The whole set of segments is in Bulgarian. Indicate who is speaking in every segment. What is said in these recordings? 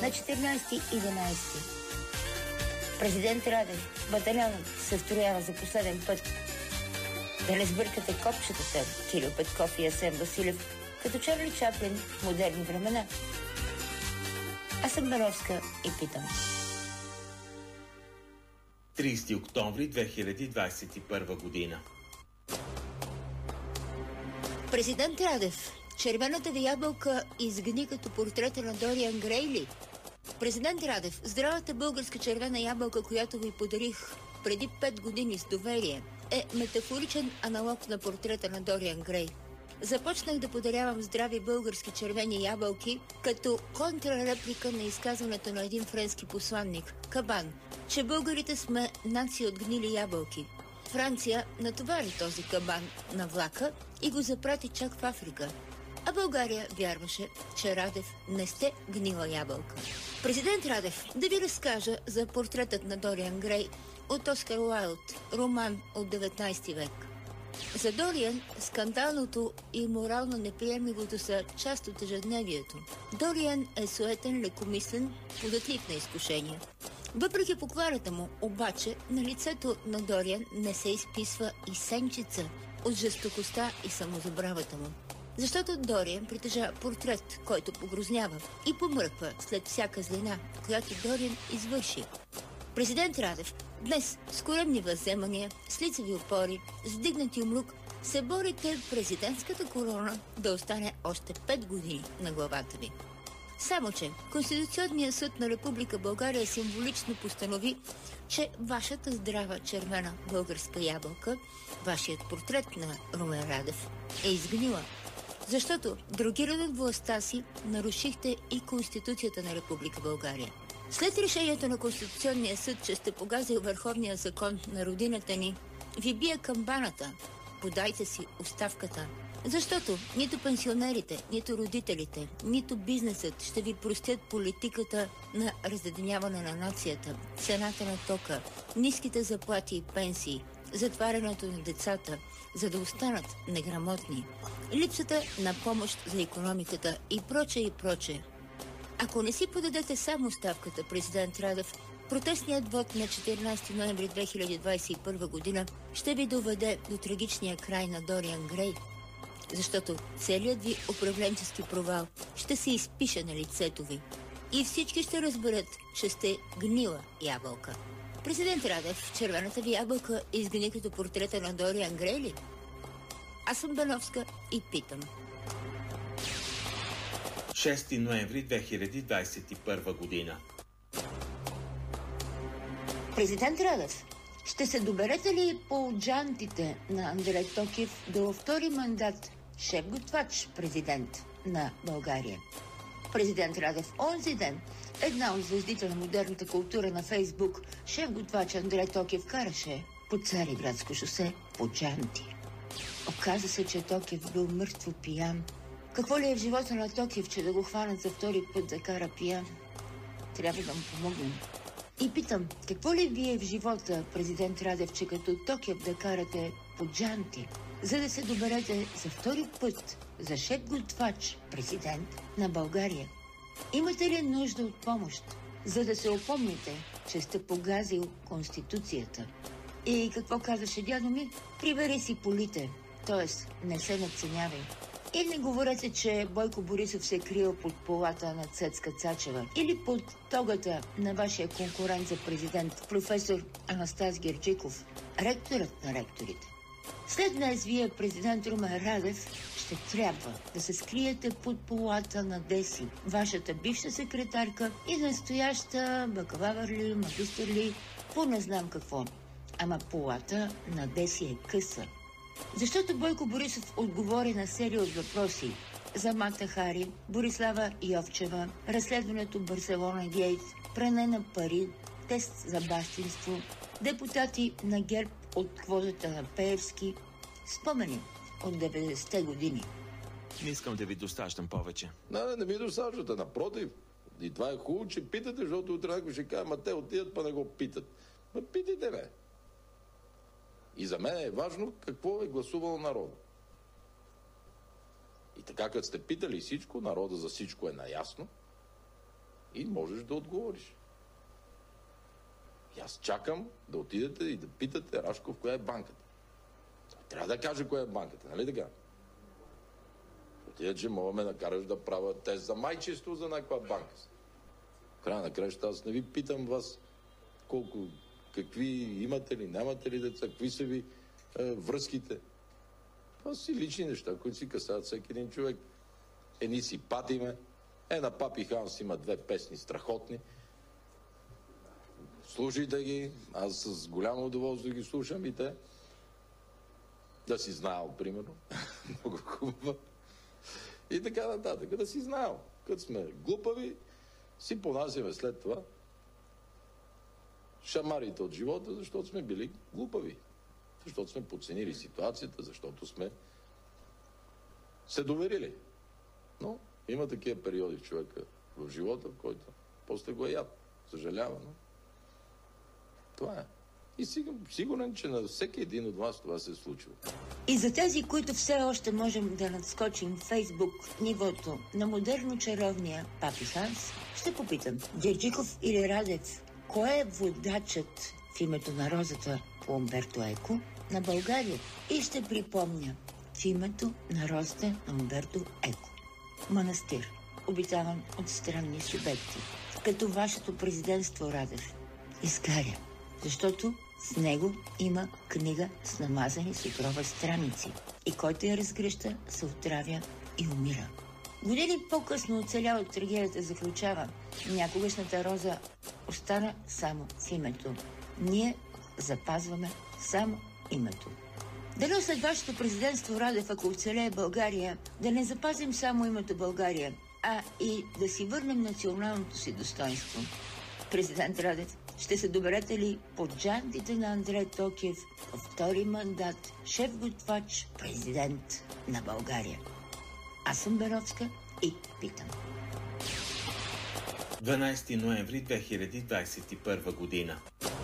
Speaker 1: На 14-11 президент Радев, батальонът се встроява за последен път. Да не сбъркате копчетата, Кирил Петков и Асен Василев, като Чарли Чаплин в модерни времена. Аз съм Бановска и питам.
Speaker 2: 30 октомври 2021 година.
Speaker 1: Президент Радев, червената ви ябълка изгни като портрета на Дориан Грей ли? Президент Радев, здравата българска червена ябълка, която ви подарих преди 5 години с доверие, е метафоричен аналог на портрета на Дориан Грей. Започнах да подарявам здрави български червени ябълки като контрреплика на изказването на един френски посланник, Кабан, че българите сме нация от гнили ябълки. Франция натовари този кабан на влака и го запрати чак в Африка. А България вярваше, че Радев не сте гнила ябълка. Президент Радев, да ви разкажа за портретът на Дориан Грей от Оскар Уайлд, роман от 19 век. За Дориан скандалното и морално неприемливото са част от ежедневието. Дориан е суетен, лекомислен, податлив на изкушения. Въпреки покварата му, обаче, на лицето на Дориан не се изписва и сенчица от жестокостта и самозабравата му. Защото Дориан притежава портрет, който погрознява и помръква след всяка злина, която Дориан извърши. Президент Радев, днес с коремни възземания, с лицеви опори, с дигнати умлук, се борите президентската корона да остане още 5 години на главата ви. Само че Конституционният съд на Република България символично постанови, че вашата здрава червена българска ябълка, вашият портрет на Румен Радев, е изгнила. Защото, дрогиран от властта си, нарушихте и Конституцията на Република България. След решението на Конституционния съд, че сте погазил върховния закон на родината ни, ви бие камбаната. Подайте си оставката. Защото нито пенсионерите, нито родителите, нито бизнесът ще ви простят политиката на разединяване на нацията, цената на тока, ниските заплати и пенсии, затварянето на децата, за да останат неграмотни, липсата на помощ за икономиката и проче и проче. Ако не си подадете само оставката, президент Радев, протестният вод на 14 ноември 2021 година ще ви доведе до трагичния край на Дориан Грей, защото целият ви управленчески провал ще се изпише на лицето ви и всички ще разберат, че сте гнила ябълка. Президент Радев, червената ви ябълка изгни като портрета на Дориан Грей ли? Аз съм Бановска и питам.
Speaker 2: 6 ноември 2021 година.
Speaker 1: Президент Радев, ще се доберете ли по джантите на Андрей Токев до втори мандат шеф-готвач президент на България? Президент Радев, онзи ден една от звездите на модерната култура на Фейсбук, шеф-готвач Андрей Токев караше по Цариградско шосе по джанти. Оказа се, че Токев бил мъртво пиян. Какво ли е в живота на Токев, че да го хванат за втори път да кара пиян? Трябва да му помогнем. И питам, какво ли вие в живота, президент Радев, че като Токев да карате по джанти, за да се доберете за втори път за шеф-готвач президент на България? Имате ли нужда от помощ, за да се опомните, че сте погазил Конституцията? И какво казваше дядо ми? Прибери си полите, т.е. не се надценявай. И не говорете, че Бойко Борисов се крил под полата на Цецка Цачева или под тогата на вашия конкурент за президент, професор Анастас Герджиков, ректорът на ректорите. След днес вие, президент Румен Радев, ще трябва да се скриете под полата на Деси, вашата бивша секретарка и настояща бакалавър ли, магистър ли, по не знам какво. Ама полата на Деси е къса. Защото Бойко Борисов отговори на серия от въпроси за Мата Хари, Борислава Йовчева, разследването Барселона Гейт, пране на пари, тест за бащинство, депутати на ГЕРБ от квотата на Пеевски, спомени от 90-те години.
Speaker 3: Не искам да ви достащам повече.
Speaker 4: Не ви достащате, напротив. И това е хубаво, че питате, защото утре някой ще каже, те отидат, па не го питат. Ма питайте, бе. И за мен е важно какво е гласувал народа. И така, като сте питали всичко, народа за всичко е наясно. и можеш да отговориш. И аз чакам да отидете и да питате Рашков коя е банката. Трябва да каже коя е банката, нали така? Отидете, че мога ме накараш да правя тест за майчество за някаква банка. В края на краща аз не ви питам вас колко, какви имате ли, нямате ли деца, какви са ви връзките. Това си лични неща, които си касаят всеки един човек. Едни си патиме. На Папи Ханс има 2 песни страхотни. Слушайте ги. Аз с голямо удоволствие ги слушам и те. Да си знаел, примерно. Много хубаво. И така нататък. Да си знаел. Като сме глупави, си понасяме след това шамарите от живота, защото сме били глупави. Защото сме подценили ситуацията, защото сме се доверили. Но има такива периоди в човека в живота, в който после го е яд. Съжалява, но това е. И сигурен, че на всеки един от вас това се е случило.
Speaker 1: И за тези, които все още можем да надскочим в Фейсбук нивото на модерно чаровния Папи Ханс, ще попитам, Герджиков или Радев, кой е водачът в името на розата по Умберто Еко на България? И ще припомня, в името на розата на Умберто Еко. Манастир, обитаван от странни субекти, като вашето президентство, Радев, изгаря, защото в него има книга с намазани с отрова страници и който я разгръща, се отравя и умира. Години по-късно оцелял от трагедията заключава: някогашната роза остана само в името. Ние запазваме само името. Дано след вашето президентство, Радев, ако оцелее България, да не запазим само името България, а и да си върнем националното си достоинство. Президент Радев, ще се доберете ли под джантите на Андрей Токиев във втори мандат шеф-готвач президент на България? Аз съм Беровска и питам.
Speaker 2: 12 ноември 2021 година.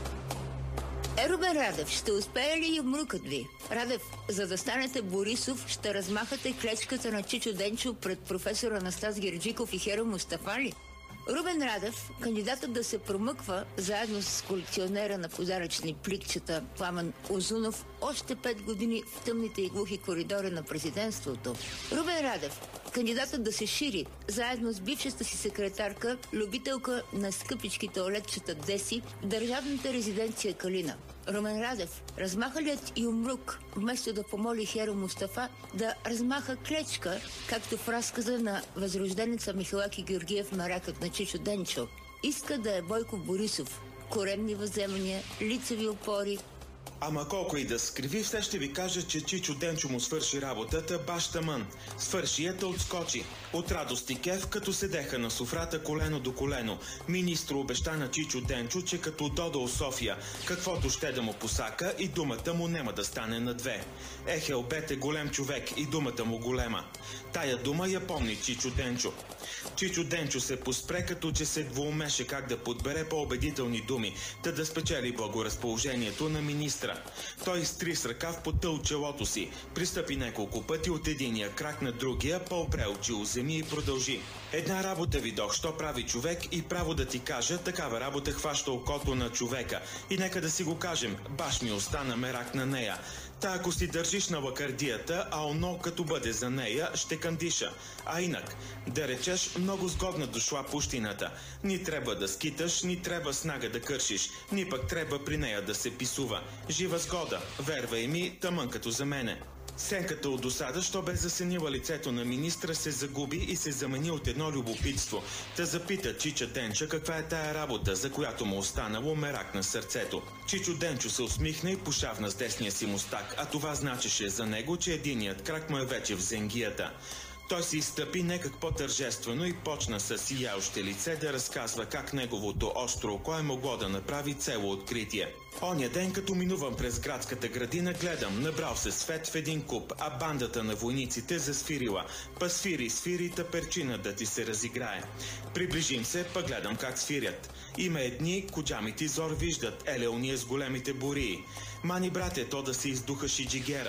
Speaker 1: Рубен Радев, ще успее ли юмрукът ви? Радев, за да станете Борисов, ще размахате клечката на Чичо Денчо пред професор Анастас Герджиков и Херо Мустафа ли? Рубен Радев, кандидатът да се промъква заедно с колекционера на подаръчни пликчета Пламен Озунов още 5 години в тъмните и глухи коридори на президентството. Рубен Радев, кандидатът да се шири заедно с бившата си секретарка, любителка на скъпичките олетчета Деси в държавната резиденция Калина. Румен Радев, размахалият юмрук, вместо да помоли Херо Мустафа да размаха клечка, както в разказа на възрожденеца Михалаки Георгиев Маракът на Чичо Денчо, иска да е Бойко Борисов. Коремни възземания, лицеви опори.
Speaker 3: Ама колко и да скриви, все ще ви кажа, че Чичо Денчо му свърши работата баш тамън. Свърши ета отскочи. От радост и кеф, като седеха на софрата колено до колено. Министро обеща на Чичо Денчо, че като додо София, каквото ще да му посака и думата му нема да стане на 2. Ехел бете голем човек и думата му голема. Тая дума я помни Чичо Денчо. Чичо Денчо се поспре, като че се двоумеше как да подбере по-убедителни думи, да спечели благоразположението на министра. Той изтри с ръка в потъл челото си, пристъпи няколко пъти от единия крак на другия, по-опре очи у земи и продължи. Една работа видох, що прави човек, и право да ти кажа, такава работа хваща окото на човека. И нека да си го кажем, баш ми остана мерак на нея. Та ако си държиш на лакардията, а оно като бъде за нея, ще кандиша. А инак, да речеш, много сгодна дошла пущината. Ни трябва да скиташ, ни трябва снага да кършиш, ни пък трябва при нея да се писува. Жива сгода, вервай ми, тъмън като за мене. Сенката от досада, що бе засенила лицето на министра, се загуби и се замени от едно любопитство. Та запита Чича Денча каква е тая работа, за която му останало мерак на сърцето. Чичо Денчо се усмихна и пошавна с десния си мустак, а това значеше за него, че единият крак му е вече в зенгията. Той се изстъпи некак по-тържествено и почна с сияеще лице да разказва как неговото остро око е могло да направи цело откритие. Оня ден, като минувам през градската градина, гледам, набрал се свет в един куп, а бандата на войниците засвирила. Па свири, та перчина да ти се разиграе. Приближим се, па гледам как свирят. Има едни, коджамите зор виждат, еле уния с големите бурии. Мани, брате, то да се издухаш и джигера.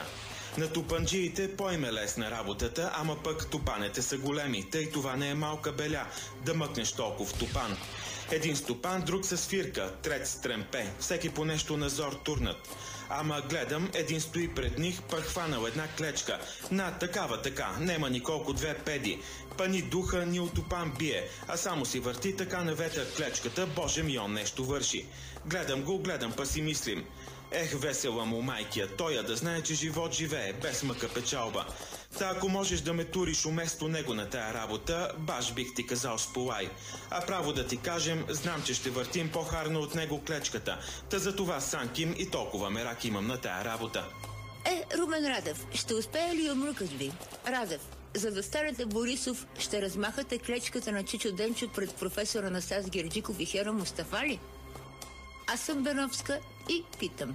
Speaker 3: На тупанджиите по-им е лесна работата, ама пък тупанете са големи, тъй това не е малка беля да мъкнеш толкова тупан. Един стопан, друг с свирка, трет с тремпе, всеки по нещо на зор турнат. Ама гледам, един стои пред них, пък хванал една клечка. На, такава така, нема николко две педи. Па ни духа, ни от тупан бие, а само си върти така на ветър клечката, боже ми, он нещо върши. Гледам, па си мислим. Ех, весела му майкия, тоя да знае, че живот живее, без мъка печалба. Та ако можеш да ме туриш уместо него на тая работа, баш бих ти казал сполай. А право да ти кажем, знам, че ще въртим по-харно от него клечката. Та за това санким и толкова мерак имам на тая работа.
Speaker 1: Румен Радев, ще успее ли умрукът ви? Радев, за да станете Борисов, ще размахате клечката на Чичо Денчо пред професор Анастас Герджиков и Хера Мустафа ли? Аз съм Беновска и питам.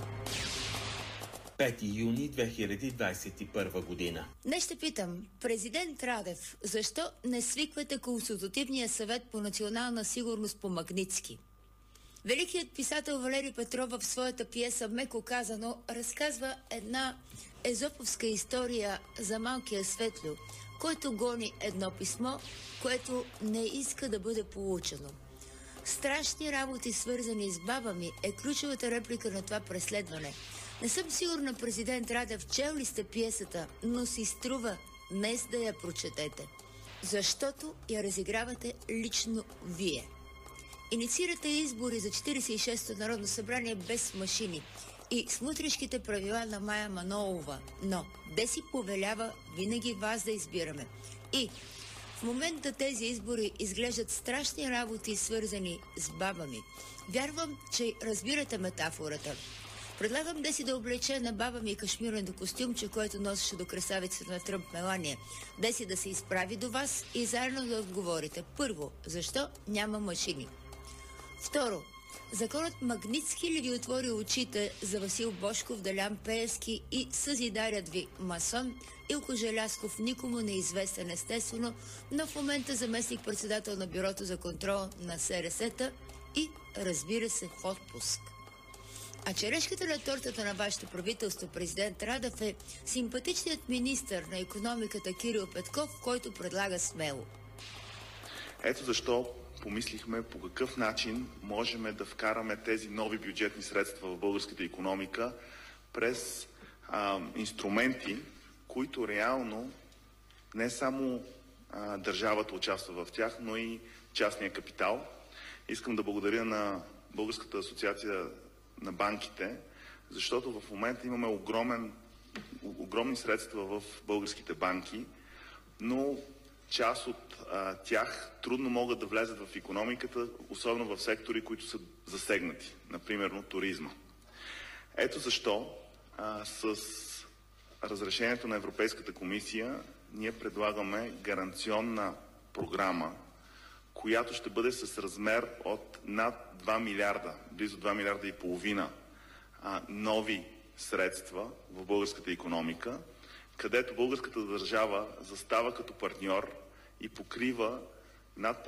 Speaker 2: 5 юни 2021 година.
Speaker 1: Днес ще питам, президент Радев, защо не свиквате Консултативния съвет по национална сигурност по Магнитски? Великият писател Валери Петров в своята пиеса "Меко казано" разказва една езоповска история за малкия Светлю, който гони едно писмо, което не иска да бъде получено. Страшни работи, свързани с баба ми, е ключовата реплика на това преследване. Не съм сигурна, президент Радев, чел ли сте пиесата, но си струва днес да я прочетете. Защото я разигравате лично вие. Инициирате избори за 46-то Народно събрание без машини и с мутришките правила на Мая Манолова, но де си повелява винаги вас да избираме. И в момента тези избори изглеждат страшни работи, свързани с баба ми. Вярвам, че разбирате метафората. Предлагам Деси да облече на баба ми кашмирното костюмче, което носеше до красавицата на Тръмп Мелания. Деси да се изправи до вас и заедно да отговорите. Първо, защо няма машини? Второ, законът Магнитски ли ви отвори очите за Васил Божков, Делян Пеевски и съзидарят ви масон Илко Желясков, никому неизвестен естествено, но в момента заместник-председател на Бюрото за контрол на СРС-та и, разбира се, в отпуск. А черешката на тортата на вашето правителство, президент Радев, е симпатичният министър на икономиката Кирил Петков, който предлага смело.
Speaker 5: Ето защо помислихме по какъв начин можем да вкараме тези нови бюджетни средства в българската икономика през инструменти, които реално не само държавата участва в тях, но и частния капитал. Искам да благодаря на Българската асоциация на банките, защото в момента имаме огромни средства в българските банки, но част от тях трудно могат да влезат в икономиката, особено в сектори, които са засегнати, например туризма. Ето защо с разрешението на Европейската комисия ние предлагаме гаранционна програма, която ще бъде с размер от над 2 милиарда, близо 2 милиарда и половина нови средства в българската икономика, където българската държава застава като партньор и покрива над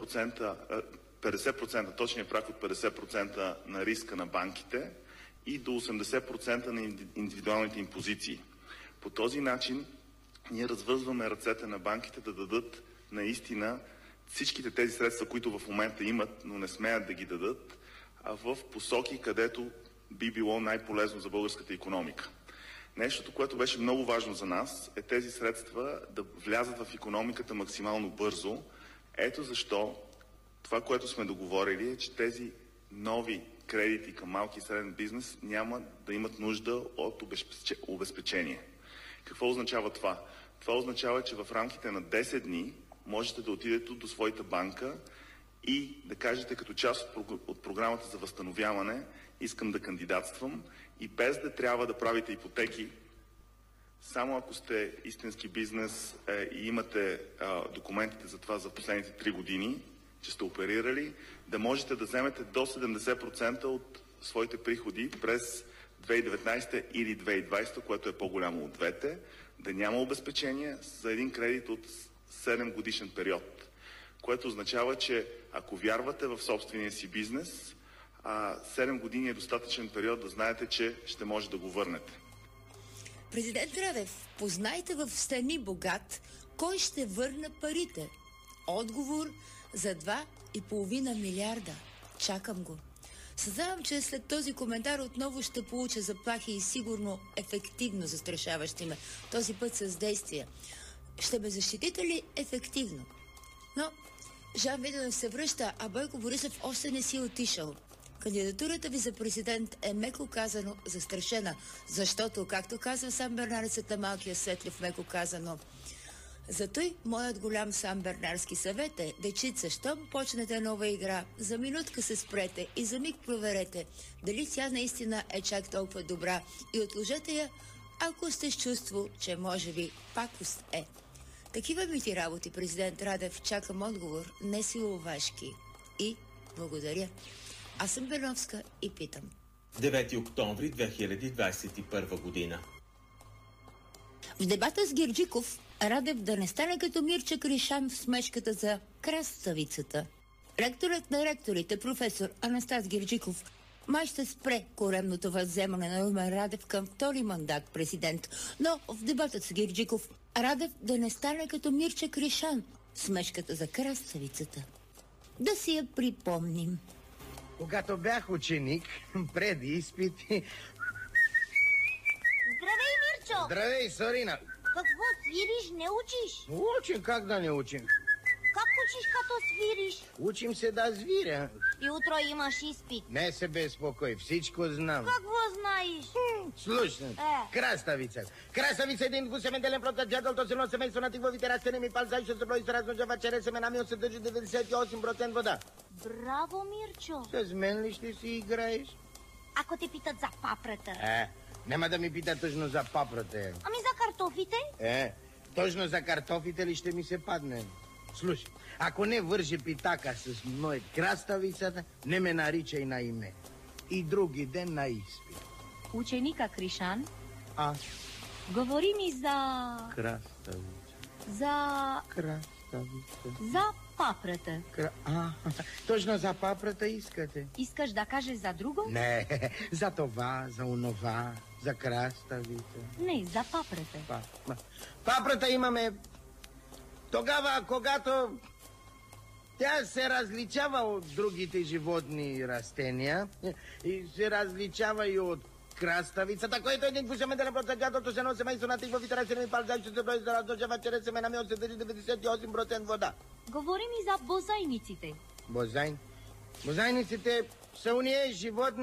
Speaker 5: 50%, точния праг от 50% на риска на банките и до 80% на индивидуалните им позиции. По този начин ние развързваме ръцете на банките да дадат наистина всичките тези средства, които в момента имат, но не смеят да ги дадат, в посоки, където би било най-полезно за българската икономика. Нещото, което беше много важно за нас, е тези средства да влязат в икономиката максимално бързо. Ето защо това, което сме договорили, е, че тези нови кредити към малки и среден бизнес няма да имат нужда от обезпечение. Какво означава това? Това означава, че в рамките на 10 дни можете да отидете до своята банка и да кажете като част от програмата за възстановяване искам да кандидатствам и без да трябва да правите ипотеки, само ако сте истински бизнес и имате документите за това за последните 3 години, че сте оперирали, да можете да вземете до 70% от своите приходи през 2019 или 2020, което е по-голямо от двете, да няма обезпечение за един кредит от 7 годишен период, което означава, че ако вярвате в собствения си бизнес, 7 години е достатъчен период да знаете, че ще може да го върнете.
Speaker 1: Президент Радев, познайте в Стани богат, кой ще върне парите? Отговор за 2,5 милиарда. Чакам го. Съзнавам, че след този коментар отново ще получа заплахи и сигурно ефективно застрашаващи ме. Този път с действия. Ще ме защитите ли ефективно? Но Жан Виденов се връща, а Бойко Борисов още не си отишъл. Кандидатурата ви за президент е меко казано застрашена, защото, както казва сам Бернарецът на малкия Светлев, меко казано, зато и моят голям сам бернарски съвет е, дечица, щом почнете нова игра, за минутка се спрете и за миг проверете дали тя наистина е чак толкова добра и отложете я, ако сте с чувство, че може би пакост е. Такива ми ти работи, президент Радев, чакам отговор, не силовашки. И благодаря. Аз съм Беловска и питам.
Speaker 2: 9 октомври 2021 година.
Speaker 1: В дебата с Герджиков, Радев да не стане като Мирча Кришан в смешката за краставицата. Ректорът на ректорите, професор Анастас Герджиков, май ще спре коремното възземане на Румен Радев към втори мандат президент. Но в дебатът с Герджиков, Радев да не стане като Мирча Кришан в смешката за краставицата. Да си я припомним.
Speaker 6: Когато бях ученик, преди изпити...
Speaker 7: Здравей, Мирчо!
Speaker 6: Здравей, Сорина!
Speaker 7: Какво свириш, не учиш?
Speaker 6: Учим, как да не учим?
Speaker 7: Как учиш, като свириш?
Speaker 6: Учим се да звиря.
Speaker 7: И утро имаш изпит.
Speaker 6: Не се безпокой, всичко знам.
Speaker 7: Какво знаеш?
Speaker 6: Слушай, краставица. Краставица е един двусеменделен протаджател, то се носи семейство на тиговите растения, ми пал защо се брои се размножава чрез семенами от съдържа 98% вода.
Speaker 7: Браво, Мирчо!
Speaker 6: С мен ли ще си играеш?
Speaker 7: Ако те питат за папрата.
Speaker 6: Няма да ми пита точно за папрата.
Speaker 7: Ами за картофите?
Speaker 6: Точно за картофите ли ще ми се падне? Слушай, ако не вържи питака с моя краставицата, не ме наричай на име. И други ден на изпит.
Speaker 8: Ученика Кришан,
Speaker 6: говори
Speaker 8: ми за...
Speaker 6: Краставица.
Speaker 8: За...
Speaker 6: Краставица.
Speaker 8: За папрата.
Speaker 6: Точно за папрата искате.
Speaker 8: Искаш да кажеш за друго?
Speaker 6: Не, за това, за онова, за краставица.
Speaker 8: Не, за папрата.
Speaker 6: Папрата имаме тогава, когато тя се различава от другите животни и растения и се различава и от краставицата, което е един двусеменделен протаджател, се носи семейство на тиговите растения и пал защо се брои се размножава чрез семенами от 98% вода.
Speaker 8: Говори ми за бозайниците.
Speaker 6: Бозайниците са уния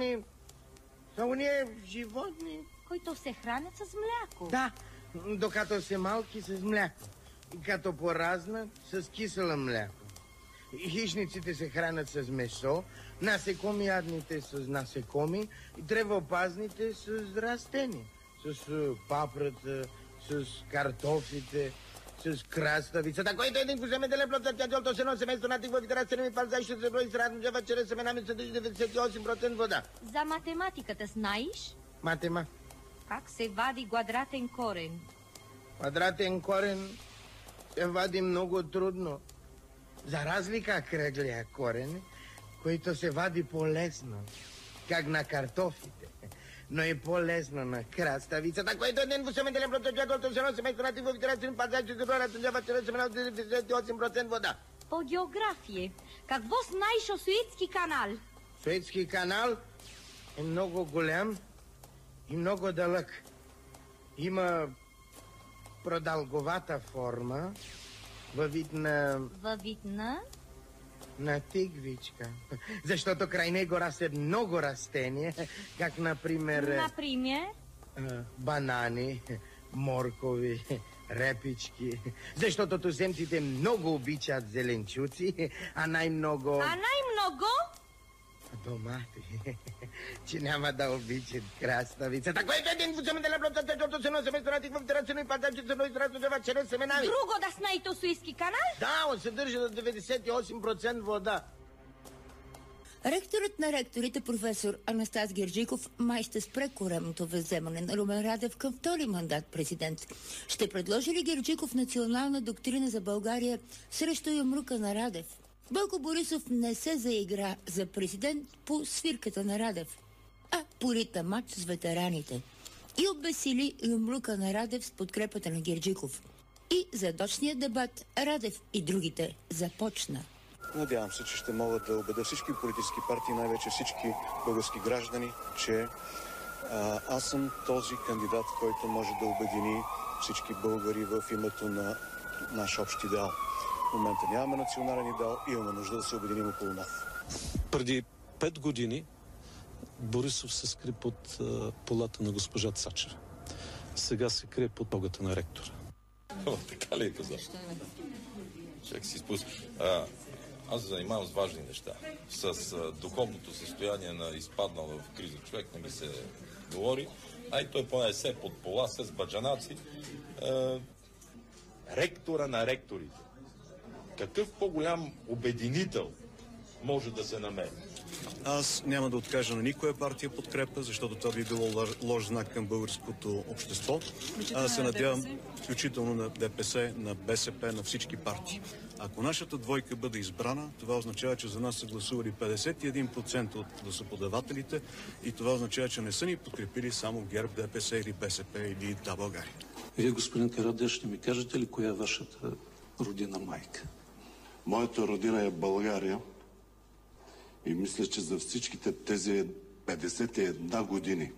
Speaker 6: животни,
Speaker 8: които се хранят с мляко.
Speaker 6: Да, докато са малки с мляко. И като поразнат с кисело мляко. Хищниците се хранят с месо, насекомиядните с насекоми и древопазните с растения. С папрата, с картофите, с краставицата, който е един двусеменделен протаджател, то се носи семейство на тиговите растения и пал защо се брои се размножава чрез семенами съдържа 98% вода.
Speaker 8: За математиката знаеш?
Speaker 6: Как
Speaker 8: се вади квадратен корен?
Speaker 6: Квадратен корен се вади много трудно. За разлика кръглия корен, който се вади по-лесно, как на картофите, но и по-лесно на краставицата, който е един двусеменделен протаджател, то се носи семейство на тиговите растения и пал защо се брои размножава чрез семенами от 98% вода.
Speaker 8: По география, какво знаеш о Суетски канал?
Speaker 6: Суетски канал е много голям и много дълъг. Има продълговата форма във вид на... На тигвичка. Защото край него расте много растения, как например... банани, моркови, репички. Защото туземците много обичат зеленчуци, а най-много... Домати, че няма да обичат краставицата, което е един двусеменделен протаджател, се носи семейство на тиговите растения и пал защо се брои се размножава чрез семенами.
Speaker 8: Друго да знае то Суетски канал?
Speaker 6: Да, он съдържа до 98% вода.
Speaker 1: Ректорът на ректорите, професор Анастас Герджиков, май ще спре коремното възземане на Румен Радев към втори мандат президент. Ще предложи ли Герджиков национална доктрина за България срещу юмрука на Радев? Бойко Борисов не се заигра за президент по свирката на Радев, а по рита мач с ветераните. и обесили юмрука на Радев с подкрепата на Герджиков. И задочния дебат Радев и другите започна.
Speaker 9: Надявам се, че ще могат да убедя всички политически партии, най-вече всички български граждани, че аз съм този кандидат, който може да обедини всички българи в името на наш общ идеал. В момента нямаме национален идеал и имаме нужда да се обединим около нов. Преди 5 години Борисов се скри под полата на госпожа Цачева. Сега се крие под тогата на ректора.
Speaker 4: Така ли е казал? Чак си спускаш. Аз се занимавам с важни неща. С духовното състояние на изпаднал в криза човек не ми се говори. А и той поне се под пола с баджанаци. Ректора на ректорите. Какъв по-голям обединител може да се намери?
Speaker 9: Аз няма да откажа на никоя партия подкрепа, защото това би било лош знак към българското общество. Аз се надявам, включително на ДПС, на БСП, на всички партии. Ако нашата двойка бъде избрана, това означава, че за нас са гласували 51% от гласоподавателите и това означава, че не са ни подкрепили само ГЕРБ, ДПС или БСП или Да, България.
Speaker 10: Вие, господин Карадеш, ще ми кажете ли коя е вашата родина майка?
Speaker 11: Моята родина е България и мисля, че за всичките тези 51 години,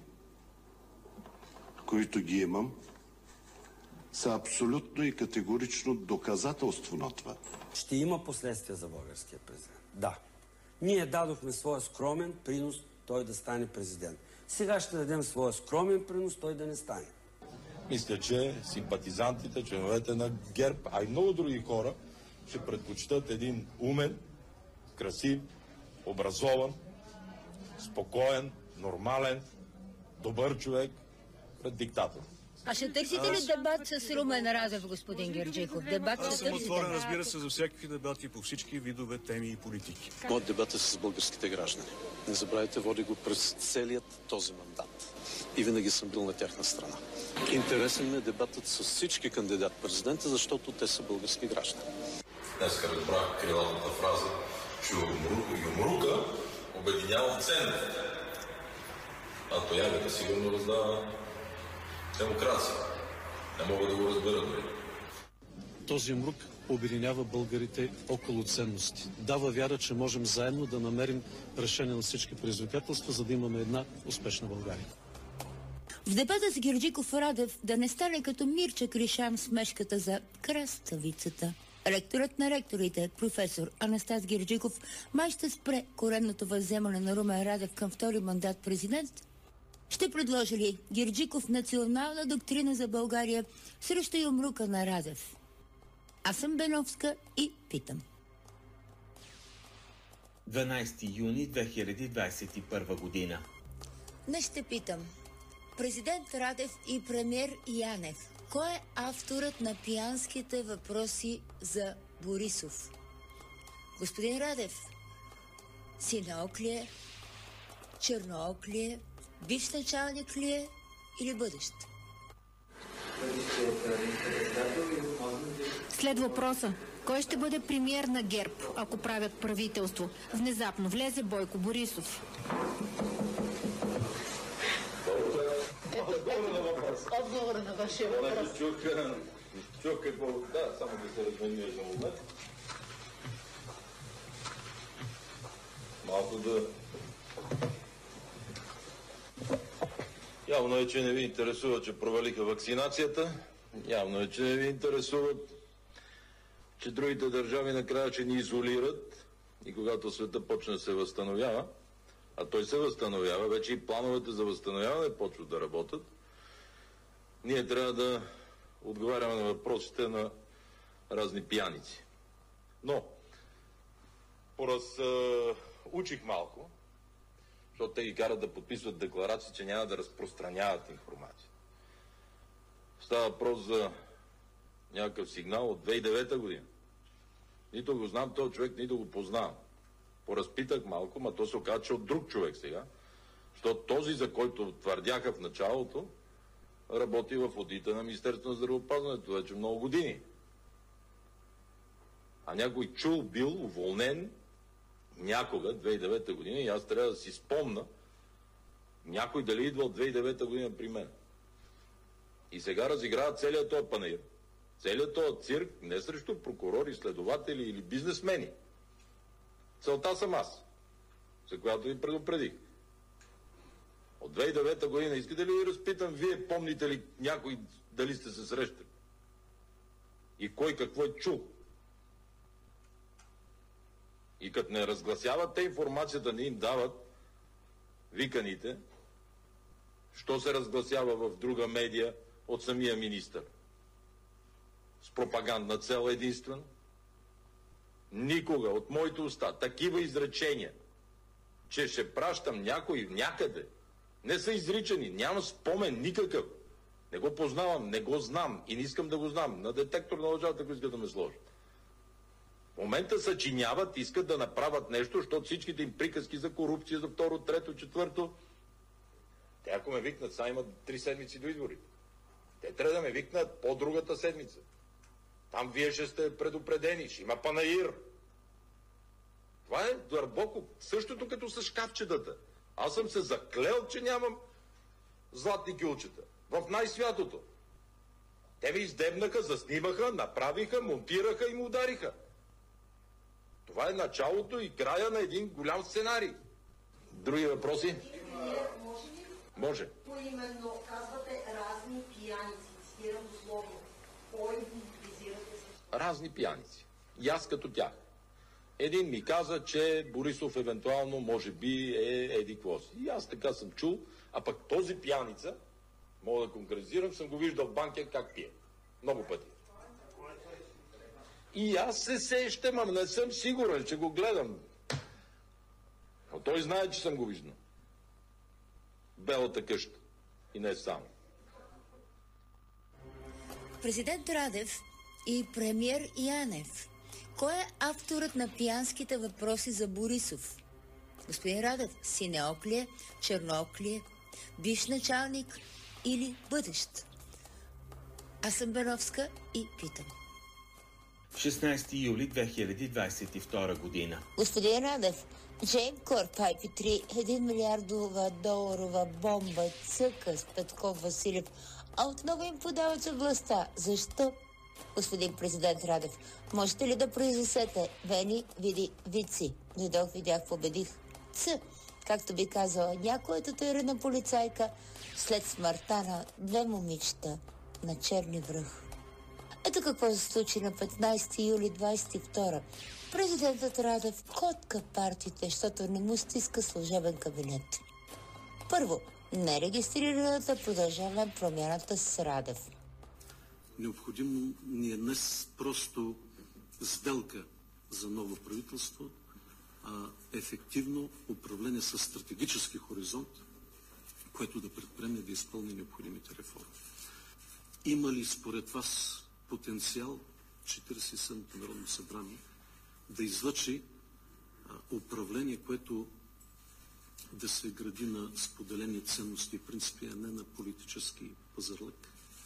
Speaker 11: които ги имам, са абсолютно и категорично доказателство на това.
Speaker 12: Ще има последствия за българския президент. Да. Ние дадохме своя скромен принос той да стане президент. Сега ще дадем своя скромен принос той да не стане.
Speaker 4: Мисля, че симпатизантите, членовете на ГЕРБ, а и много други хора ще предпочитат един умен, красив, образован, спокоен, нормален, добър човек пред диктатор.
Speaker 1: А ще търсите ли дебат с Румен Радев, господин Герджиков?
Speaker 9: Аз съм отворен, разбира се, за всякакви дебати по всички видове теми и политики.
Speaker 10: Моят дебат е с българските граждани. Не забравяйте, води го през целият този мандат. И винаги съм бил на тяхна страна. Интересен ми е дебатът с всички кандидат-президента, защото те са български граждани.
Speaker 4: Днеска разбрах крилатата фраза, че юмрука обединява ценностите. А тоягата сигурно раздава демокрация. Не мога да го разбера дори.
Speaker 10: Този юмрук обединява българите около ценности. Дава вяра, че можем заедно да намерим решение на всички предизвикателства, за да имаме една успешна България.
Speaker 1: В дебата с Герджиков Радев да не стане като Мирча Кришан с мешката за краставицата. Ректорът на ректорите, професор Анастас Герджиков, май ще спре коренното възземане на Румен Радев към втори мандат президент. Ще предложи ли Герджиков национална доктрина за България срещу юмрука на Радев? Аз съм Беновска и питам.
Speaker 2: 12 юни 2021 година.
Speaker 1: Днес ще питам. Президент Радев и премиер Янев. Кой е авторът на пиянските въпроси за Борисов? Господин Радев, синаок ли е? Черноок ли е? Бивш началник ли е? Или бъдещ?
Speaker 13: След въпроса. Кой ще бъде премиер на ГЕРБ, ако правят правителство? Внезапно влезе Бойко Борисов.
Speaker 14: Отговор на вашия въпрос.
Speaker 4: Чух какво... Да, само да се разменя за момент. Малко да... Явно е, че не ви интересува, че провалиха вакцинацията. Явно е, че не ви интересуват, че другите държави накрая ще ни изолират и когато света почне да се възстановява, а той се възстановява, вече и плановете за възстановяване почват да работят, ние трябва да отговаряме на въпросите на разни пияници. Но, учих малко, защото те ги карат да подписват декларации, че няма да разпространяват информация. Става въпрос за някакъв сигнал от 2009 година. Нито го знам този човек, нито го познавам. Поразпитах малко, но то се оказа, че от друг човек сега. Защото този, за който твърдяха в началото, работи в одита на Министерството на здравеопазването вече много години. А някой чул бил уволнен някога, 2009 година, и аз трябва да си спомна някой дали идва от 2009 година при мен. И сега разиграват целият този панаир, целият този цирк, не срещу прокурори, следователи или бизнесмени. Целта съм аз, за която ви предупредих. От 2009 година, искате ли ви разпитам, вие помните ли някой дали сте се срещали? И кой какво е чул? И като не разгласяват те информацията, не им дават виканите, що се разгласява в друга медия от самия министър? С пропагандна цел единствено? Никога от моите уста такива изречения, че ще пращам някой някъде, не са изричани, няма спомен никакъв. Не го познавам, не го знам и не искам да го знам. На детектор на лъжата, ако искат да ме сложат. В момента съчиняват, искат да направят нещо, защото всичките им приказки за корупция, за второ, трето, четвърто. Те ако ме викнат, сега имат 3 седмици до изборите. Те трябва да ме викнат по-другата седмица. Там вие ще сте предупредени, ще има панаир. Това е дълбоко същото като с шкафчетата. Аз съм се заклел, че нямам златни кюлчета. В най-святото. Те ми издебнаха, заснимаха, направиха, монтираха и му удариха. Това е началото и края на един голям сценарий. Други въпроси? Може.
Speaker 15: Поименно казвате разни пияници. Цитирам дословно. Кой ги визирате с...
Speaker 4: Разни пияници. И аз като тях. Един ми каза, че Борисов евентуално може би е еди-какво си. И аз така съм чул, а пък този пияница, мога да конкретизирам, съм го виждал в банкя как пие. Много пъти. И аз се сещам, ама не съм сигурен, че го гледам. Но той знае, че съм го виждал. Белата къща. И не само.
Speaker 1: Президент Радев и премиер Янев. Кой е авторът на пиянските въпроси за Борисов? Господин Радев, синеок ли е, черноок ли е, бивш началник или бъдещ? Аз съм Беновска и питам.
Speaker 2: 16 юли 2022 година.
Speaker 1: Господин Радев, Gemcorp IP3, 1 милиардова доларова бомба цъка с Петков Василев, а отново им подават за властта. Защо? Господин президент Радев, можете ли да произнесете Вени, види, вици? Дойдох, видях, победих. Както би казала някоя татуирана полицайка след смъртта на 2 момичета на Черни връх. Ето какво се случи на 15 юли 22. Президентът Радев котка партиите, защото не му стиска служебен кабинет. Първо, нерегистрираната Продължаваме промяната с Радев.
Speaker 10: Необходимо ни е днес просто сделка за ново правителство, а ефективно управление с стратегически хоризонт, което да предприеме да изпълни необходимите реформи. Има ли според вас потенциал 47-то Народно събрание да излъчи управление, което да се гради на споделени ценности и принципи, а не на политически пазарлък?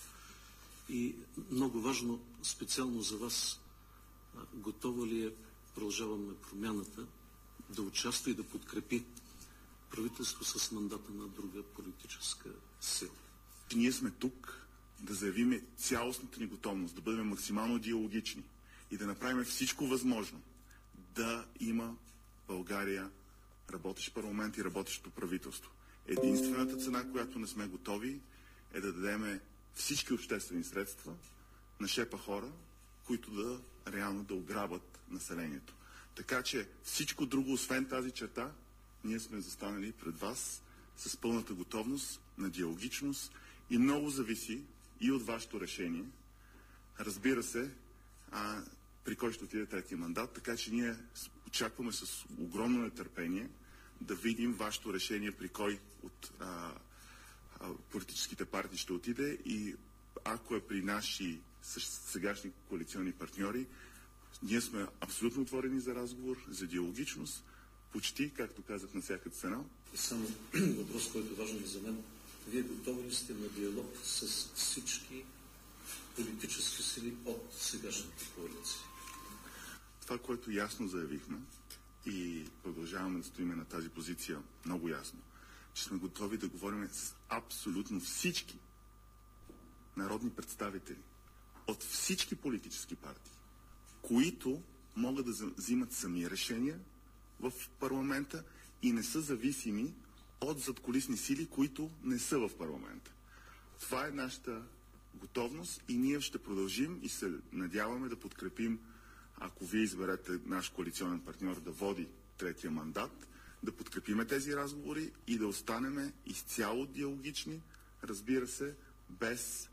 Speaker 10: И много важно, специално за вас, готова ли е Продължаваме промяната да участва и да подкрепи правителство с мандата на друга политическа сила?
Speaker 16: Ние сме тук да заявим цялостната ни готовност, да бъдем максимално диалогични и да направим всичко възможно да има България работещ парламент и работещо правителство. Единствената цена, която не сме готови, е да дадем всички обществени средства на шепа хора, които да реално да ограбят населението. Така че всичко друго, освен тази черта, ние сме застанали пред вас с пълната готовност на диалогичност и много зависи и от вашето решение. Разбира се, при кой ще отиде третия мандат, така че ние очакваме с огромно нетърпение да видим вашето решение при кой от политическите партии ще отиде и ако е при наши сегашни коалиционни партньори, ние сме абсолютно отворени за разговор, за диалогичност, почти, както казах, на всяка цена.
Speaker 10: Само въпрос, който е важен за мен. Вие готови ли сте на диалог с всички политически сили от сегашната коалиция?
Speaker 16: Това, което ясно заявихме и продължаваме да стоиме на тази позиция много ясно, че сме готови да говорим с абсолютно всички народни представители от всички политически партии, които могат да взимат сами решения в парламента и не са зависими от задкулисни сили, които не са в парламента. Това е нашата готовност и ние ще продължим и се надяваме да подкрепим, ако вие изберете наш коалиционен партньор да води третия мандат, да подкрепиме тези разговори и да останеме изцяло диалогични, разбира се, без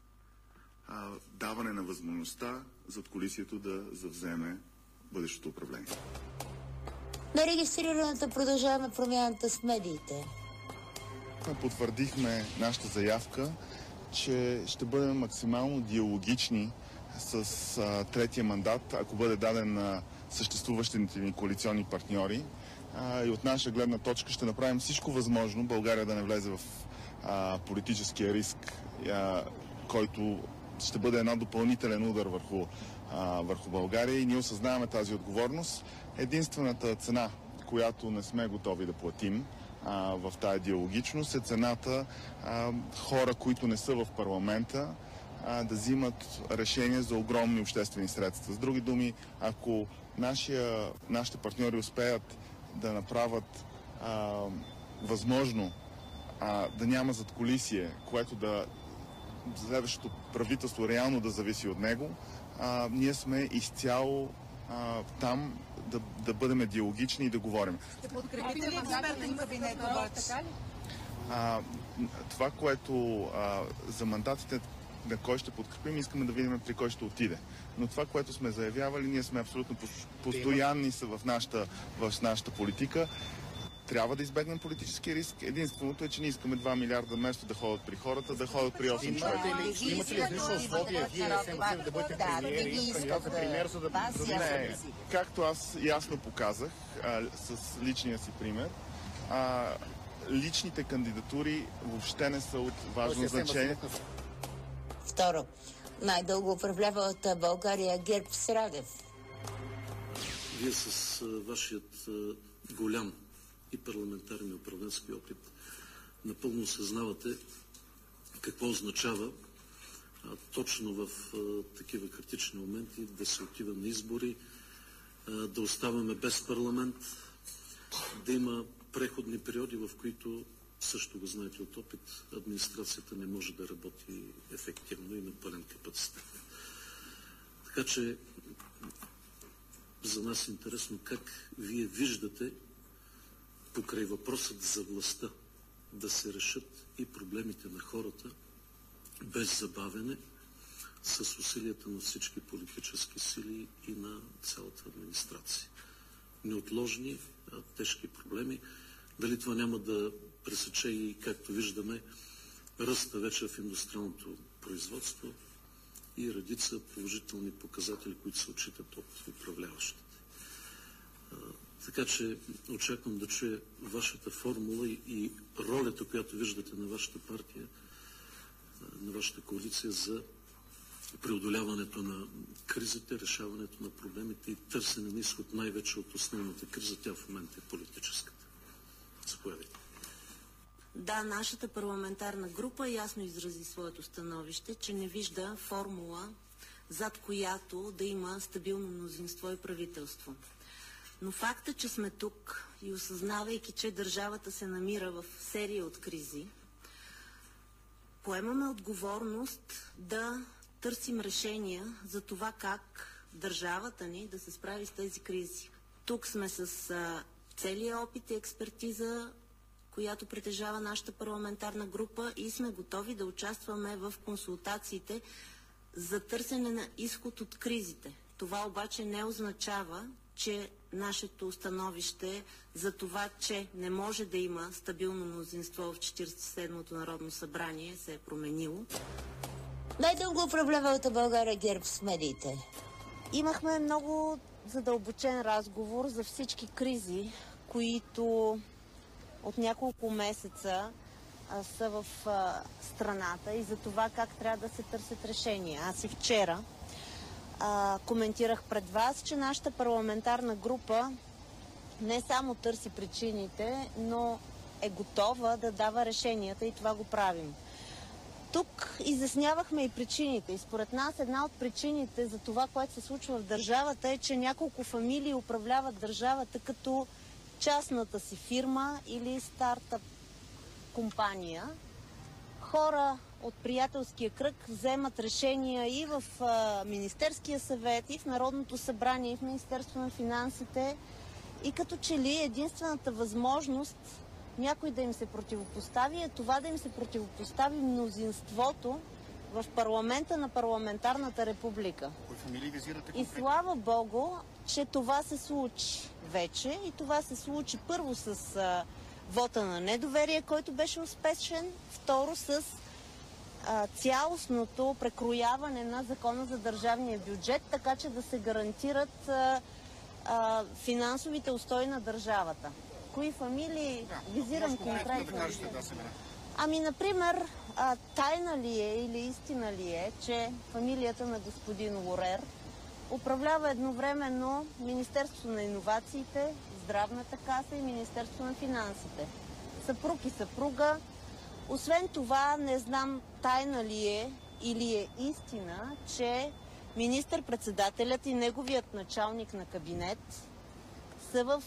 Speaker 16: даване на възможността задкулисието да завземе бъдещото управление.
Speaker 1: На регистрираната продължаваме промяната с медиите.
Speaker 16: Потвърдихме нашата заявка, че ще бъдем максимално диалогични с третия мандат, ако бъде даден на съществуващите ни коалиционни партньори. И от наша гледна точка ще направим всичко възможно България да не влезе в политическия риск, който ще бъде един допълнителен удар върху България, и ние осъзнаваме тази отговорност. Единствената цена, която не сме готови да платим в тая диалогичност, е цената хора, които не са в парламента, да взимат решения за огромни обществени средства. С други думи, ако нашите партньори успеят да направят възможно да няма задкулисие, което да следващото правителство реално да зависи от него, ние сме изцяло там да бъдем диалогични и да говорим.
Speaker 14: Ще подкрепите ли експертен кабинет обаче?
Speaker 16: Това, което за мандатите на кой ще подкрепим, искаме да видим при кой ще отиде. Но това, което сме заявявали, ние сме абсолютно постоянни в нашата политика. Трябва да избегнем политически риск. Единственото е, че ние искаме 2 милиарда вместо да ходят при хората, да ходят при 8 човека.
Speaker 14: Имате ли различно условие вие да бъдете премиер, за да
Speaker 16: не, както аз ясно показах с личния си пример, личните кандидатури въобще не са от важно значение.
Speaker 1: Второ, най-дълго управлявалата България ГЕРБ с Радев.
Speaker 10: Вие с вашият голям и парламентарен и управленски опит напълно осъзнавате какво означава точно в такива критични моменти да се отива на избори, да оставаме без парламент, да има преходни периоди, в които, също го знаете от опит, администрацията не може да работи ефективно и на пълен капацитет. Така че за нас е интересно как вие виждате покрай въпросът за властта да се решат и проблемите на хората без забавяне, с усилията на всички политически сили и на цялата администрация. Неотложни, тежки проблеми. Дали това няма да пресече и, както виждаме, ръста вече в индустриалното производство и редица положителни показатели, които се отчитат от управляващите. Така че очаквам да чуя вашата формула и ролята, която виждате на вашата партия, на вашата коалиция за преодоляването на кризите, решаването на проблемите и търсене на изход най-вече от основната криза. Тя в момента е политическата. Заповядайте.
Speaker 15: Да, нашата парламентарна група ясно изрази своето становище, че не вижда формула, зад която да има стабилно мнозинство и правителство. Но факта, че сме тук и осъзнавайки, че държавата се намира в серия от кризи, поемаме отговорност да търсим решения за това как държавата ни да се справи с тези кризи. Тук сме с целия опит и експертиза, която притежава нашата парламентарна група, и сме готови да участваме в консултациите за търсене на изход от кризите. Това обаче не означава, че нашето становище за това, че не може да има стабилно мнозинство в 47-то Народно събрание, се е променило.
Speaker 1: Най-дълго управлявалата България ГЕРБ с медиите.
Speaker 15: Имахме много задълбочен разговор за всички кризи, които от няколко месеца са в страната, и за това как трябва да се търсят решения. Аз и вчера коментирах пред вас, че нашата парламентарна група не само търси причините, но е готова да дава решенията, и това го правим. Тук изяснявахме и причините. И според нас една от причините за това, което се случва в държавата е, че няколко фамилии управляват държавата като частната си фирма или стартъп компания. Хора от приятелския кръг вземат решения и в Министерския съвет, и в Народното събрание, и в Министерство на финансите. И като че ли единствената възможност някой да им се противопостави е това да им се противопостави мнозинството в парламента на парламентарната република. И слава Богу, че това се случи вече. И това се случи първо с вота на недоверие, който беше успешен. Второ с цялостното прекрояване на закона за държавния бюджет, така че да се гарантират финансовите устои на държавата. Кои фамилии визирам конкретно? Ами, например, тайна ли е или истина ли е, че фамилията на господин Лорер управлява едновременно Министерството на иновациите, Здравната каса и Министерство на финансите. Съпруг и съпруга. Освен това, не знам тайна ли е или е истина, че министър-председателят и неговият началник на кабинет са в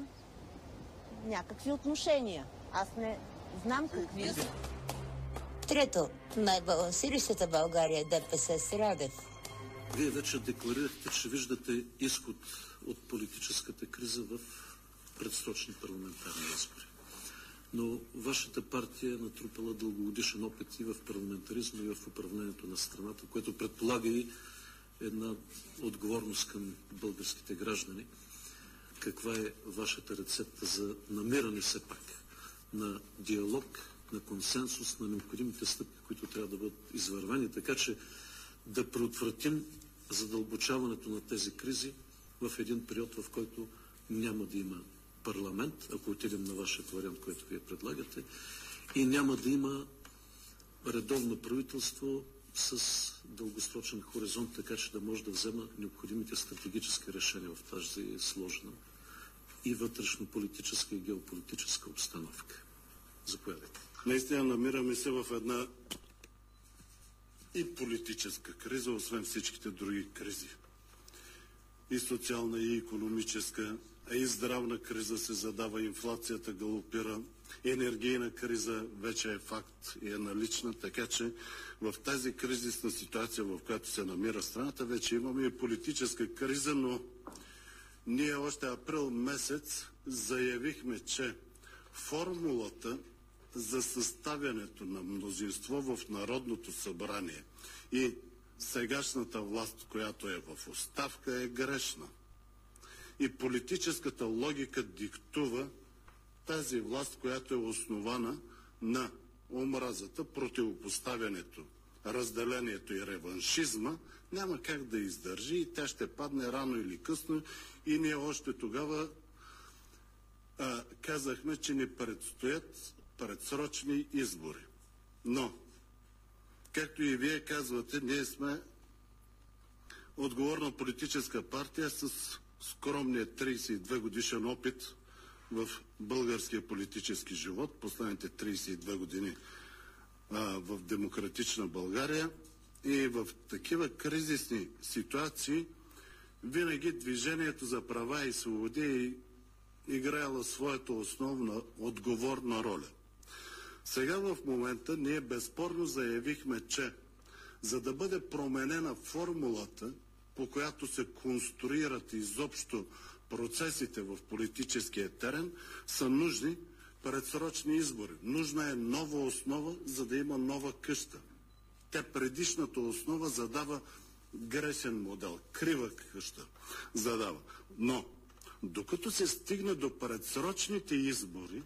Speaker 15: някакви отношения. Аз не знам какви са.
Speaker 1: Трето, най-балансиристата България е ДПС с Радев.
Speaker 10: Вие вече декларирахте, че виждате изход от политическата криза в предсрочни парламентарни избори. Но вашата партия е натрупала дългогодишен опит и в парламентаризма, и в управлението на страната, което предполага и една отговорност към българските граждани. Каква е вашата рецепта за намиране все пак на диалог, на консенсус, на необходимите стъпки, които трябва да бъдат извървени, така че да предотвратим задълбочаването на тези кризи в един период, в който няма да има парламент, ако отидем на вашия вариант, който вие предлагате, и няма да има редовно правителство с дългосрочен хоризонт, така че да може да взема необходимите стратегически решения в тази сложна и вътрешно-политическа и геополитическа обстановка. Заповядайте.
Speaker 11: Наистина намираме се в една и политическа криза, освен всичките други кризи. И социална, и икономическа, а и здравна криза се задава, инфлацията галопира, енергийна криза вече е факт и е налична, така че в тази кризисна ситуация, в която се намира страната, вече имаме и политическа криза, но ние още април месец заявихме, че формулата за съставянето на мнозинство в Народното събрание и сегашната власт, която е в оставка, е грешна. И политическата логика диктува тази власт, която е основана на омразата, противопоставянето, разделението и реваншизма, няма как да издържи и тя ще падне рано или късно. И ние още тогава казахме, че ни предстоят предсрочни избори. Но, както и вие казвате, ние сме отговорна политическа партия с скромния 32 годишен опит в българския политически живот, последните 32 години в демократична България, и в такива кризисни ситуации винаги Движението за права и свободи е играела своята основна отговорна роля. Сега в момента ние безспорно заявихме, че за да бъде променена формулата, по която се конструират изобщо процесите в политическия терен, са нужни предсрочни избори. Нужна е нова основа, за да има нова къща. Тя предишната основа задава грешен модел, крива къща задава. Но, докато се стигне до предсрочните избори,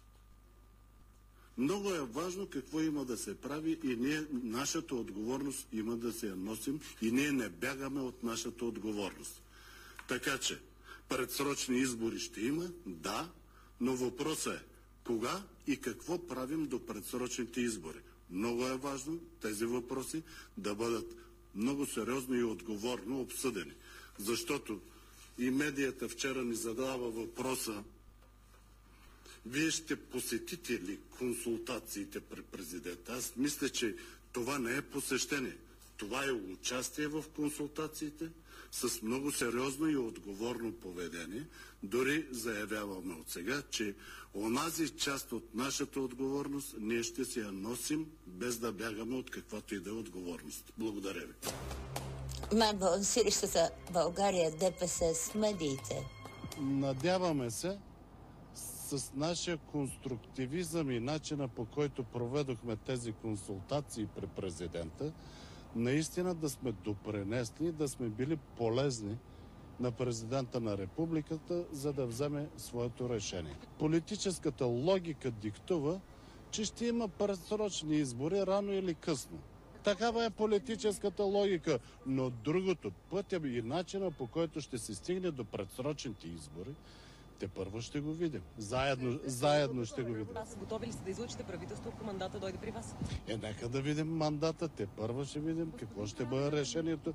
Speaker 11: много е важно какво има да се прави и ние, нашата отговорност има да се я носим и ние не бягаме от нашата отговорност. Така че, предсрочни избори ще има, да, но въпросът е кога и какво правим до предсрочните избори. Много е важно тези въпроси да бъдат много сериозно и отговорно обсъдени. Защото и медията вчера ни задава въпроса: вие ще посетите ли консултациите при президента? Аз мисля, че Това не е посещение. Това е участие в консултациите с много сериозно и отговорно поведение. Дори заявяваме от сега, че онази част от нашата отговорност ние ще си я носим, без да бягаме от каквато и да е отговорност. Благодаря ви.
Speaker 1: Балансиращата България ДПС с медиите.
Speaker 17: Надяваме се с нашия конструктивизъм и начина, по който проведохме тези консултации при президента, наистина да сме допринесли, да сме били полезни на президента на републиката, за да вземе своето решение. Политическата логика диктува, че ще има предсрочни избори рано или късно. Такава е политическата логика, но другото, пътя и начина, по който ще се стигне до предсрочните избори, те първо ще го видим. Заедно ще го видим.
Speaker 18: Готови ли сте да излучите правителство, ако мандата дойде при вас?
Speaker 17: Нека да видим мандата. Те първо ще видим какво ще бъде решението.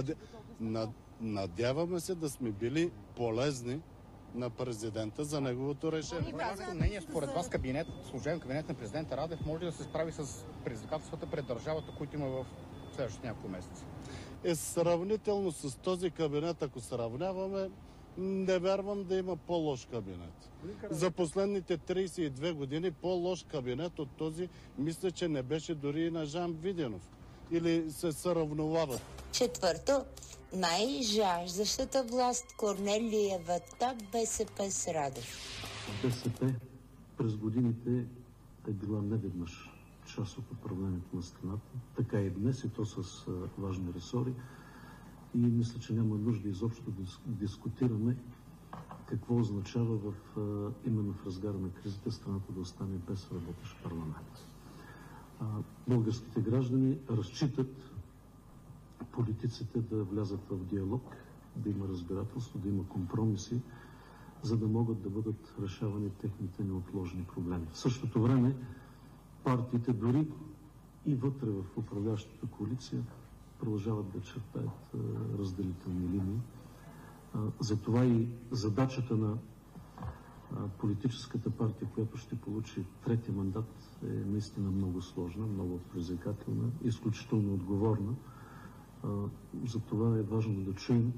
Speaker 17: Надяваме се да сме били полезни на президента за неговото решение.
Speaker 14: Вашето мнение, според вас служебен кабинет на президента Радев може да се справи с предизвикателствата пред държавата, които има в следващите няколко месеца?
Speaker 17: Сравнително с този кабинет, ако сравняваме, не вярвам да има по-лош кабинет. За последните 32 години по-лош кабинет от този, мисля, че не беше дори и на Жан Виденов. Или се съравновават.
Speaker 1: Четвърто, най-жаждащата власт Корнелиевата БСП с Радев.
Speaker 10: БСП през годините е била неведнъж част от управлението на страната. Така и днес, и то с важни ресори. И мисля, че няма нужда изобщо да дискутираме какво означава именно в разгара на кризата страната да остане без работещ парламент. Българските граждани разчитат политиците да влязат в диалог, да има разбирателство, да има компромиси, за да могат да бъдат решавани техните неотложни проблеми. В същото време партиите дори и вътре в управляващата коалиция продължават да чертаят разделителни линии. Затова и задачата на политическата партия, която ще получи третия мандат, е наистина много сложна, много предизвикателна, изключително отговорна. Затова е важно да чуем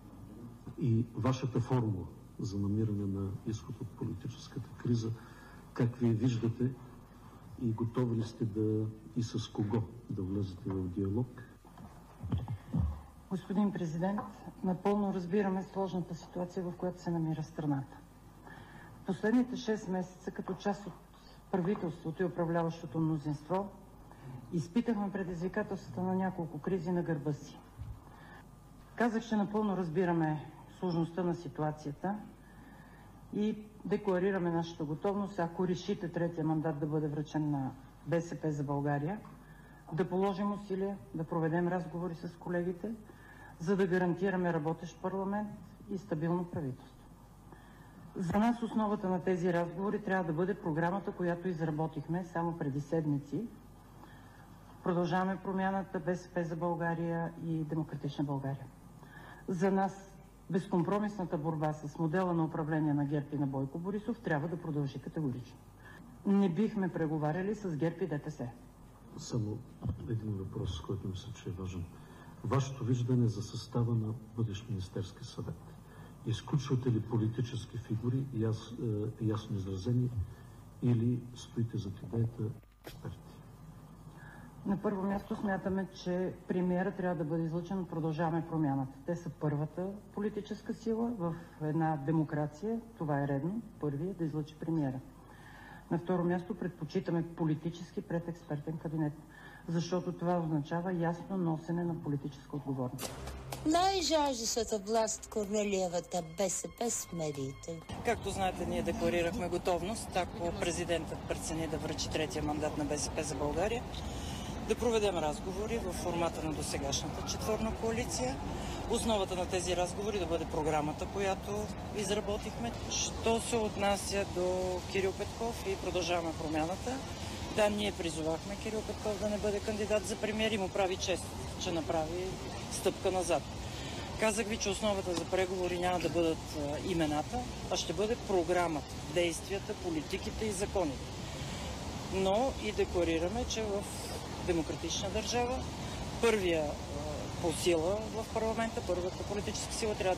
Speaker 10: и вашата формула за намиране на изход от политическата криза, как вие виждате и готови ли сте и с кого да влезете в диалог.
Speaker 19: Господин президент, напълно разбираме сложната ситуация, в която се намира страната. В последните 6 месеца, като част от правителството и управляващото мнозинство, изпитахме предизвикателствата на няколко кризи на гърба си. Казах, че напълно разбираме сложността на ситуацията и декларираме нашата готовност, ако решите третия мандат да бъде връчен на БСП за България, да положим усилия, да проведем разговори с колегите, за да гарантираме работещ парламент и стабилно правителство. За нас основата на тези разговори трябва да бъде програмата, която изработихме само преди седмици. Продължаваме промяната, БСП за България и Демократична България. За нас безкомпромисната борба с модела на управление на ГЕРБ и на Бойко Борисов трябва да продължи категорично. Не бихме преговаряли с ГЕРБ и ДПС.
Speaker 10: Само един въпрос, който мисля, че е важен. Вашето виждане за състава на бъдещ Министерски съвет. Изключвате ли политически фигури, ясно изразени, или стоите зад идеята експерти?
Speaker 19: На първо място смятаме, че премиера трябва да бъде излъчен от Продължаваме промяната. Те са първата политическа сила в една демокрация. Това е редно. Първи е да излъчи премиера. На второ място предпочитаме политически пред експертен кабинет, защото това означава ясно носене на политическа отговорност.
Speaker 1: Най-жаждащата власт Корнелиевата БСП с медиите.
Speaker 20: Както знаете, ние декларирахме готовност, ако президентът прецени да връчи третия мандат на БСП за България, да проведем разговори в формата на досегашната четворна коалиция. Основата на тези разговори да бъде програмата, която изработихме. Що се отнася до Кирил Петков и Продължаваме промяната, да, ние призовахме Кирил Петков да не бъде кандидат за премиер и му прави чест, че направи стъпка назад. Казах ви, че основата за преговори няма да бъдат имената, а ще бъде програмата, действията, политиките и законите. Но и декларираме, че в демократична държава. Първия по сила в парламента, първата политическа сила трябва